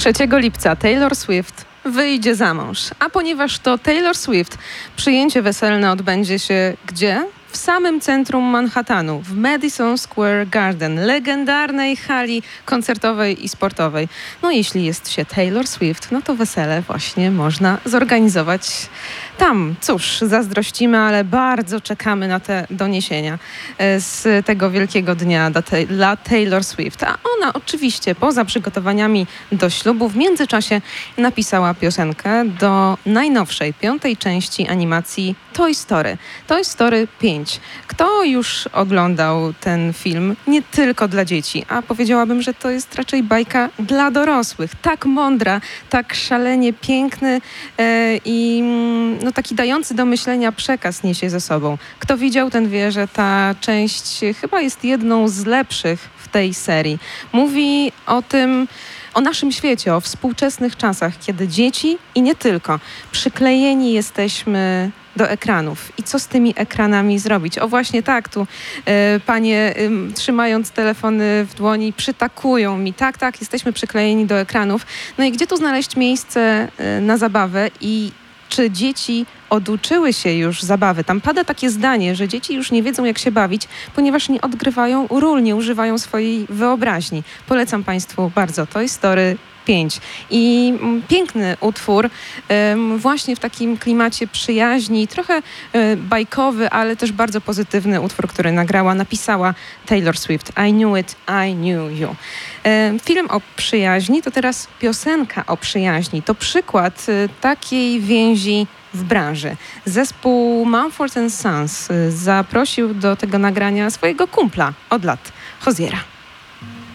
3 lipca Taylor Swift wyjdzie za mąż. A ponieważ to Taylor Swift, przyjęcie weselne odbędzie się gdzie? W samym centrum Manhattanu, w Madison Square Garden, legendarnej hali koncertowej i sportowej. No jeśli jest się Taylor Swift, no to wesele właśnie można zorganizować tam. Cóż, zazdrościmy, ale bardzo czekamy na te doniesienia z tego wielkiego dnia dla Taylor Swift. A ona oczywiście poza przygotowaniami do ślubu w międzyczasie napisała piosenkę do najnowszej, 5. części animacji Toy Story. Toy Story 5. Kto już oglądał ten film? Nie tylko dla dzieci, a powiedziałabym, że to jest raczej bajka dla dorosłych. Tak mądra, tak szalenie piękny i no, taki dający do myślenia przekaz niesie ze sobą. Kto widział, ten wie, że ta część chyba jest jedną z lepszych w tej serii. Mówi o naszym świecie, o współczesnych czasach, kiedy dzieci i nie tylko przyklejeni jesteśmy do ekranów. I co z tymi ekranami zrobić? O właśnie tak, tu panie trzymając telefony w dłoni przytakują mi. Tak, jesteśmy przyklejeni do ekranów. No i gdzie tu znaleźć miejsce na zabawę i czy dzieci oduczyły się już zabawy? Tam pada takie zdanie, że dzieci już nie wiedzą, jak się bawić, ponieważ nie odgrywają ról, nie używają swojej wyobraźni. Polecam Państwu bardzo Toy Story 5. I piękny utwór, właśnie w takim klimacie przyjaźni, trochę bajkowy, ale też bardzo pozytywny utwór, który napisała Taylor Swift. I knew it, I knew you. Film o przyjaźni to teraz piosenka o przyjaźni. To przykład takiej więzi w branży. Zespół Mumford & Sons zaprosił do tego nagrania swojego kumpla od lat, Hoziera.